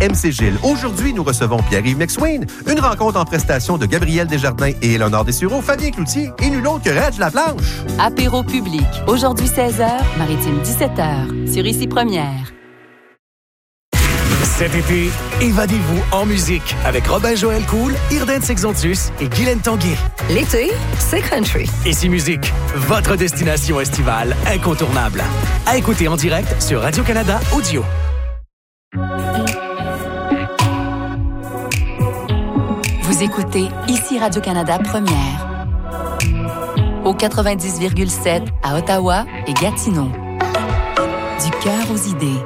MC Gilles. Aujourd'hui, nous recevons Pierre-Yves McSwain. Une rencontre en prestation de Gabriel Desjardins et Éléonore Dessureau, Fabien Cloutier et nul autre que Reg Laplanche. Apéro public. Aujourd'hui 16h, Maritime 17h. Sur Ici Première. Cet été, évadez-vous en musique avec Robin-Joël Cool, Irden Sexontus et Guylaine Tanguay. L'été, c'est country. Ici Musique, votre destination estivale incontournable. À écouter en direct sur Radio-Canada Audio. Vous écoutez Ici Radio-Canada Première. Au 90,7 à Ottawa et Gatineau. Du cœur aux idées.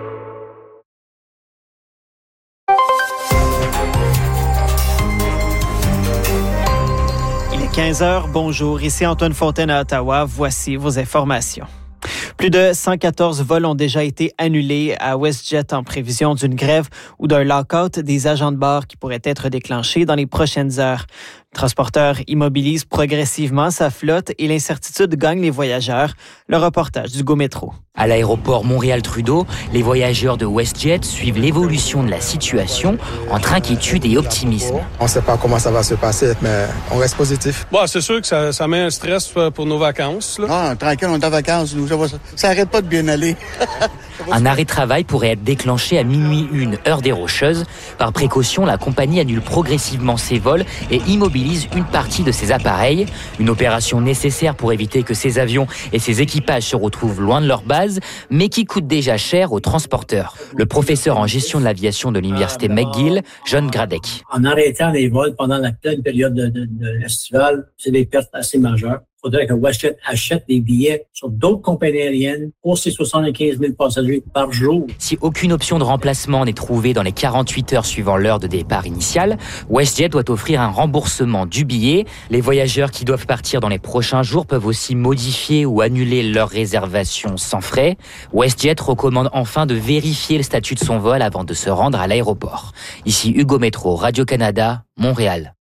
Il est 15h, bonjour, ici Antoine Fontaine à Ottawa, voici vos informations. Plus de 114 vols ont déjà été annulés à WestJet en prévision d'une grève ou d'un lock-out des agents de bord qui pourrait être déclenché dans les prochaines heures. Le transporteur immobilise progressivement sa flotte et l'incertitude gagne les voyageurs. Le reportage du GoMétro. À l'aéroport Montréal-Trudeau, les voyageurs de WestJet suivent l'évolution de la situation entre inquiétude et optimisme. On ne sait pas comment ça va se passer, mais on reste positif. Bon, c'est sûr que ça met un stress pour nos vacances. Là. Ah, tranquille, on est en vacances. Ça n'arrête pas de bien aller. Un arrêt de travail pourrait être déclenché à minuit 1, heure des Rocheuses. Par précaution, la compagnie annule progressivement ses vols et immobilise une partie de ses appareils. Une opération nécessaire pour éviter que ces avions et ces équipages se retrouvent loin de leur base, mais qui coûte déjà cher aux transporteurs. Le professeur en gestion de l'aviation de l'Université McGill, John Gradek. En arrêtant les vols pendant la pleine période de l'estivale, c'est des pertes assez majeures. Il faudrait que WestJet achète des billets sur d'autres compagnies aériennes pour ces 75 000 passagers par jour. Si aucune option de remplacement n'est trouvée dans les 48 heures suivant l'heure de départ initiale, WestJet doit offrir un remboursement du billet. Les voyageurs qui doivent partir dans les prochains jours peuvent aussi modifier ou annuler leur réservation sans frais. WestJet recommande enfin de vérifier le statut de son vol avant de se rendre à l'aéroport. Ici Hugo Métro, Radio-Canada, Montréal.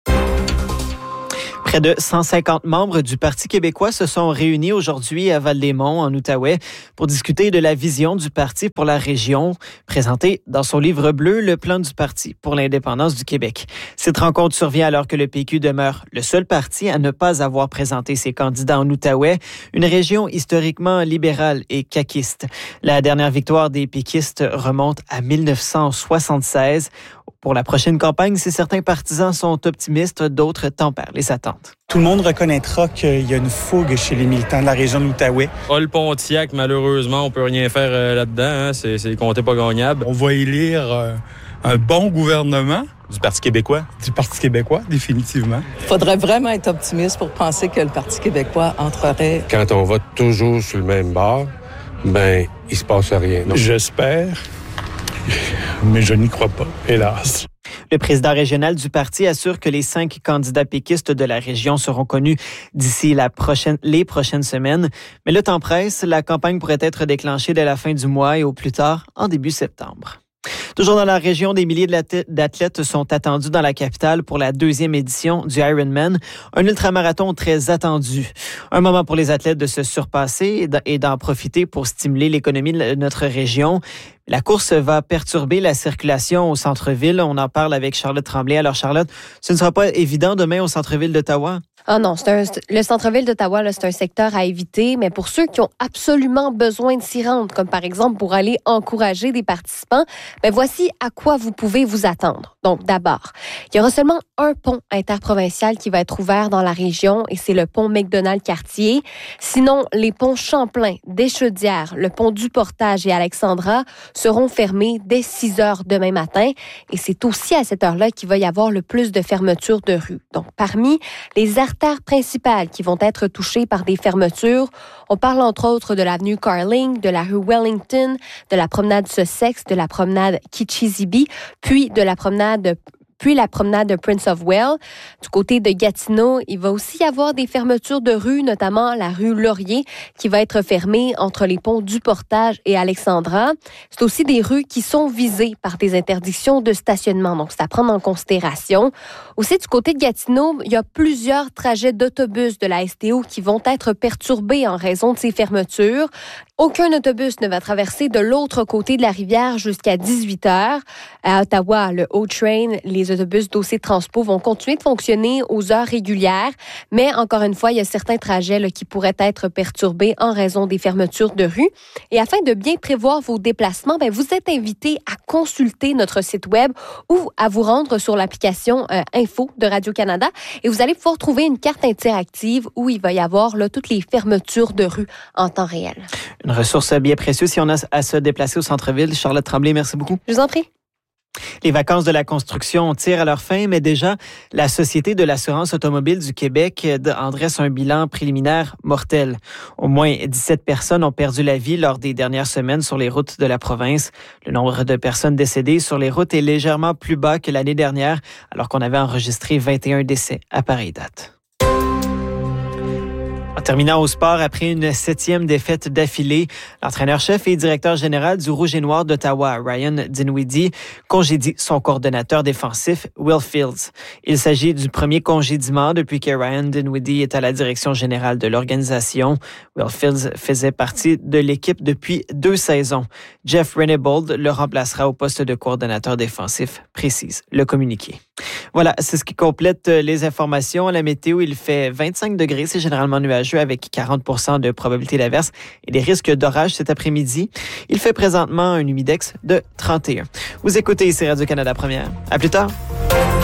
Près de 150 membres du Parti québécois se sont réunis aujourd'hui à Val-des-Monts, en Outaouais, pour discuter de la vision du parti pour la région, présentée dans son livre bleu, le plan du Parti pour l'indépendance du Québec. Cette rencontre survient alors que le PQ demeure le seul parti à ne pas avoir présenté ses candidats en Outaouais, une région historiquement libérale et caquiste. La dernière victoire des péquistes remonte à 1976. Pour la prochaine campagne, si certains partisans sont optimistes, d'autres tempèrent les attentes. Tout le monde reconnaîtra qu'il y a une fougue chez les militants de la région de l'Outaouais. Paul Pontiac, malheureusement, on peut rien faire là-dedans. Hein. C'est le comté pas gagnable. On va élire un bon gouvernement. Du Parti québécois? Du Parti québécois, définitivement. Il faudrait vraiment être optimiste pour penser que le Parti québécois entrerait. Quand on vote toujours sur le même bord, ben, il se passe rien. Non? J'espère, mais je n'y crois pas, hélas. Le président régional du parti assure que les 5 candidats péquistes de la région seront connus d'ici les prochaines semaines. Mais le temps presse, la campagne pourrait être déclenchée dès la fin du mois et au plus tard en début septembre. Toujours dans la région, des milliers d'athlètes sont attendus dans la capitale pour la 2e édition du Ironman, un ultramarathon très attendu. Un moment pour les athlètes de se surpasser et d'en profiter pour stimuler l'économie de notre région. La course va perturber la circulation au centre-ville. On en parle avec Charlotte Tremblay. Alors Charlotte, ce ne sera pas évident demain au centre-ville d'Ottawa? Ah non, le centre-ville d'Ottawa, là, c'est un secteur à éviter, mais pour ceux qui ont absolument besoin de s'y rendre, comme par exemple pour aller encourager des participants, ben voici à quoi vous pouvez vous attendre. Donc d'abord, il y aura seulement un pont interprovincial qui va être ouvert dans la région et c'est le pont McDonald-Cartier. Sinon, les ponts Champlain, Deschaudières, le pont du Portage et Alexandra seront fermés dès 6 heures demain matin et c'est aussi à cette heure-là qu'il va y avoir le plus de fermetures de rues. Donc parmi les artères principales qui vont être touchées par des fermetures. On parle entre autres de l'avenue Carling, de la rue Wellington, de la promenade Sussex, de la promenade Kitchissippi, puis la promenade de Prince of Wales. Du côté de Gatineau, il va aussi y avoir des fermetures de rues, notamment la rue Laurier, qui va être fermée entre les ponts du Portage et Alexandra. C'est aussi des rues qui sont visées par des interdictions de stationnement, donc c'est à prendre en considération. Aussi, du côté de Gatineau, il y a plusieurs trajets d'autobus de la STO qui vont être perturbés en raison de ces fermetures. Aucun autobus ne va traverser de l'autre côté de la rivière jusqu'à 18 heures. À Ottawa, le O-Train, les autobus Dossé Transpo vont continuer de fonctionner aux heures régulières, mais encore une fois, il y a certains trajets là, qui pourraient être perturbés en raison des fermetures de rue. Et afin de bien prévoir vos déplacements, vous êtes invité à consulter notre site web ou à vous rendre sur l'application Info de Radio-Canada et vous allez pouvoir trouver une carte interactive où il va y avoir là, toutes les fermetures de rue en temps réel. Une ressource bien précieuse si on a à se déplacer au centre-ville. Charlotte Tremblay, merci beaucoup. Je vous en prie. Les vacances de la construction tirent à leur fin, mais déjà, la Société de l'assurance automobile du Québec en dresse un bilan préliminaire mortel. Au moins 17 personnes ont perdu la vie lors des dernières semaines sur les routes de la province. Le nombre de personnes décédées sur les routes est légèrement plus bas que l'année dernière, alors qu'on avait enregistré 21 décès à pareille date. En terminant au sport, après une 7e défaite d'affilée, l'entraîneur-chef et directeur général du Rouge et Noir d'Ottawa, Ryan Dinwiddie, congédie son coordonnateur défensif, Will Fields. Il s'agit du premier congédiement depuis que Ryan Dinwiddie est à la direction générale de l'organisation. Will Fields faisait partie de l'équipe depuis 2 saisons. Jeff Renebold le remplacera au poste de coordonnateur défensif, précise le communiqué. Voilà, c'est ce qui complète les informations. À la météo, il fait 25 degrés, c'est généralement nuageux avec 40% de probabilité d'averse et des risques d'orage cet après-midi. Il fait présentement un humidex de 31. Vous écoutez ici Radio-Canada Première. À plus tard.